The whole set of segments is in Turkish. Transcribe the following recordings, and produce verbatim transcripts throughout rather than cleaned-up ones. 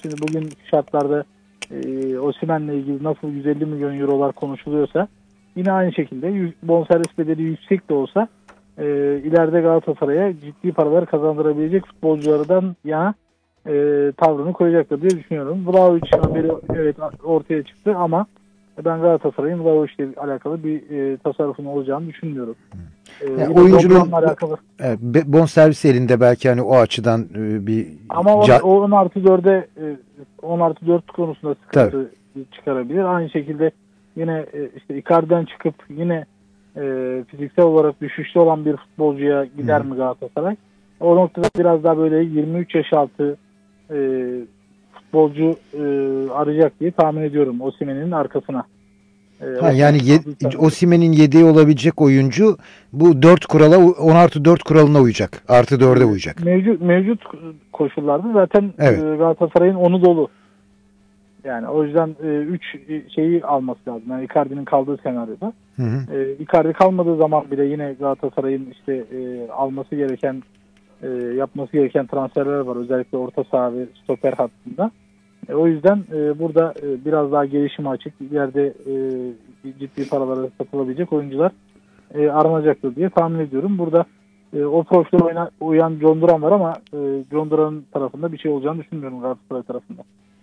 şimdi bugün şartlarda e, Osimhen'le ilgili nasıl yüz elli milyon eurolar konuşuluyorsa yine aynı şekilde bonservis bedeli yüksek de olsa e, ileride Galatasaray'a ciddi paralar kazandırabilecek futbolculardan yana e, tavrını koyacaktır diye düşünüyorum. Vlahovic haberi evet ortaya çıktı ama ben Galatasaray'ın Vlahovic ile alakalı bir e, tasarrufun olacağını düşünmüyorum. E, Yani oyuncunun alakalı. evet, bonservis elinde belki hani o açıdan e, bir Ama o, ca- o on artı dörde e, on artı dört konusunda sıkıntı tabii. çıkarabilir. Aynı şekilde yine e, işte Icardi'den çıkıp yine e, fiziksel olarak düşüşte olan bir futbolcuya gider mi Galatasaray? O noktada biraz daha böyle yirmi üç yaş altı e, futbolcu e, arayacak diye tahmin ediyorum Osimhen'in arkasına. E, Ha, yani ye, Osimhen- Osimhen'in yedeği olabilecek oyuncu bu dört kurala on artı dört kuralına uyacak. Artı dörde uyacak. Mevcut, mevcut koşullarda zaten Evet. e, Galatasaray'ın onu dolu. Yani o yüzden üç e, şeyi alması lazım. Yani Icardi'nin kaldığı senaryoda. Hı hı. E, Icardi kalmadığı zaman bile yine Galatasaray'ın işte e, alması gereken e, yapması gereken transferler var. Özellikle orta saha ve stoper hattında. E, o yüzden e, burada e, biraz daha gelişime açık, ileride e, ciddi paralara satılabilecek oyuncular e, aranacaktır diye tahmin ediyorum. Burada e, o profile oyna, uyan John Duran var ama e, John Duran'ın tarafında bir şey olacağını düşünmüyorum Galatasaray tarafında.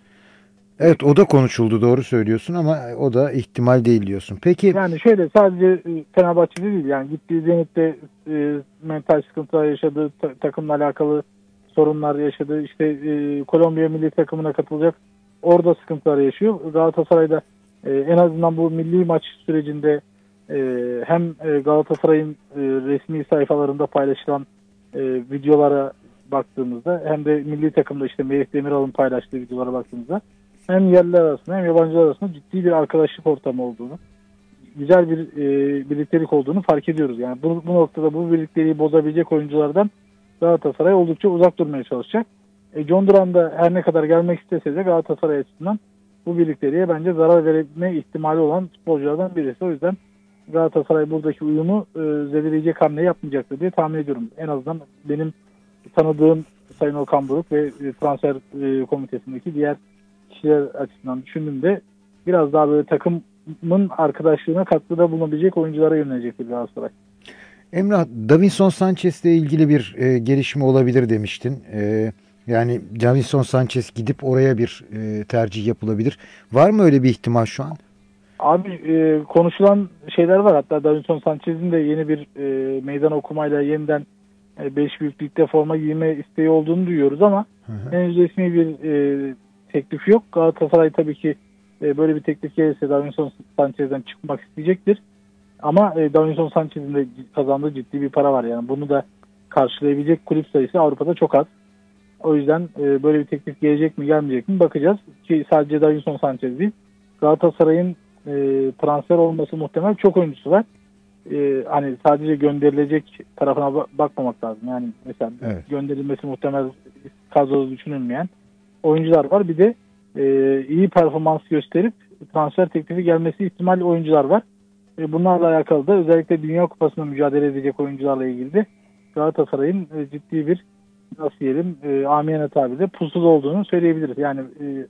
Evet, o da konuşuldu, doğru söylüyorsun ama o da ihtimal değil diyorsun. Peki Yani şöyle sadece e, Fenerbahçe'de değil yani gittiği Zenit'te e, mental sıkıntılar yaşadığı, ta- takımla alakalı sorunlar yaşadı. İşte e, Kolombiya milli takımına katılacak. Orada sıkıntılar yaşıyor. Galatasaray'da e, en azından bu milli maç sürecinde e, hem e, Galatasaray'ın e, resmi sayfalarında paylaşılan e, videolara baktığımızda hem de milli takımda işte Melih Demiral'ın paylaştığı videolara baktığımızda hem yerliler arasında hem yabancılar arasında ciddi bir arkadaşlık ortamı olduğunu, güzel bir e, birliktelik olduğunu fark ediyoruz. Yani bu, bu noktada bu birlikteliği bozabilecek oyunculardan Galatasaray oldukça uzak durmaya çalışacak. E, John Duran da her ne kadar gelmek istese de Galatasaray açısından bu birlikteliğe bence zarar verme ihtimali olan futbolculardan birisi. O yüzden Galatasaray buradaki uyumu e, zedeleyecek hamle yapmayacaktır diye tahmin ediyorum. En azından benim tanıdığım Sayın Okan Buruk ve e, transfer e, komitesindeki diğer kişiler açısından düşündüğümde biraz daha böyle takımın arkadaşlığına katkıda bulunabilecek oyunculara yönelecektir Galatasaray. Emrah, Davinson Sanchez ile ilgili bir e, gelişme olabilir demiştin. E, yani Davinson Sanchez gidip oraya bir e, tercih yapılabilir. Var mı öyle bir ihtimal şu an? Abi e, konuşulan şeyler var. Hatta Davinson Sanchez'in de yeni bir e, meydan okumayla yeniden beş e, büyüklükte forma giyme isteği olduğunu duyuyoruz ama Hı hı. henüz resmi bir e, teklif yok. Galatasaray tabii ki e, böyle bir teklif gelirse Davinson Sanchez'den çıkmak isteyecektir. Ama e, Davinson Sanchez'in de kazandığı ciddi bir para var. Yani bunu da karşılayabilecek kulüp sayısı Avrupa'da çok az. O yüzden e, böyle bir teklif gelecek mi gelmeyecek mi bakacağız. Ki sadece Davinson Sanchez değil. Galatasaray'ın e, transfer olması muhtemel çok oyuncusu var. E, hani sadece gönderilecek tarafına ba- bakmamak lazım. Yani mesela Evet. gönderilmesi muhtemel kadroda düşünülmeyen oyuncular var. Bir de e, iyi performans gösterip transfer teklifi gelmesi ihtimali oyuncular var. E, bunlarla alakalı da özellikle Dünya Kupası'nda mücadele edecek oyuncularla ilgili de Galatasaray'ın e, ciddi bir nasıl diyelim e, amiyane tabirle pusuz olduğunu söyleyebiliriz. Yani e,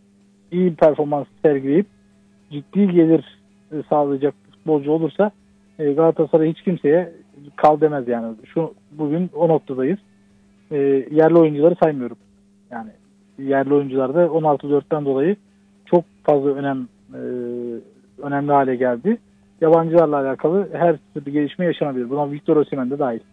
iyi bir performans sergileyip ciddi gelir e, sağlayacak futbolcu olursa e, Galatasaray hiç kimseye kal demez yani. Şu bugün o noktadayız. E, yerli oyuncuları saymıyorum. Yani yerli oyuncular da on altı dörtten dolayı çok fazla önem e, önemli hale geldi. Yabancılarla alakalı her türlü gelişme yaşanabilir. Buna Victor Osimhen de dahil.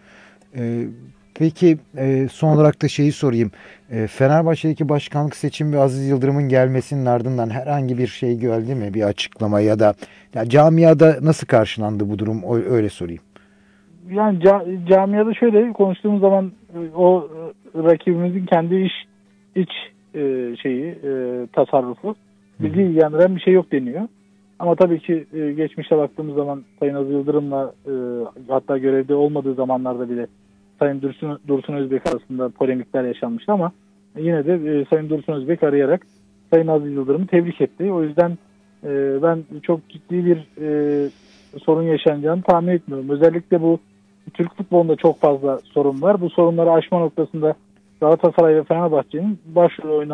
Ee, peki e, son olarak da şeyi sorayım. E, Fenerbahçe'deki başkanlık seçimi ve Aziz Yıldırım'ın gelmesinin ardından herhangi bir şey geldi mi? Bir açıklama ya da ya camiada nasıl karşılandı bu durum? O, öyle sorayım. Yani ca- camiada şöyle konuştuğumuz zaman e, o e, rakibimizin kendi iş iç e, şeyi e, tasarrufu bizi ilgilendiren bir şey yok deniyor. Ama tabii ki e, geçmişe baktığımız zaman Sayın Aziz Yıldırım'la e, hatta görevde olmadığı zamanlarda bile Sayın Dursun, Dursun Özbek arasında polemikler yaşanmıştı ama yine de e, Sayın Dursun Özbek arayarak Sayın Aziz Yıldırım'ı tebrik etti. O yüzden e, ben çok ciddi bir e, sorun yaşanacağını tahmin etmiyorum. Özellikle bu Türk futbolunda çok fazla sorun var. Bu sorunları aşma noktasında Galatasaray ve Fenerbahçe'nin başrol oynaması